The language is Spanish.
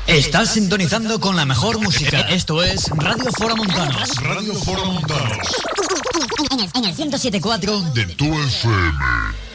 Estás sintonizando con la mejor música. Esto es Radio Fora Montanos. Radio Fora Montanos. En el 107.4 de tu FM.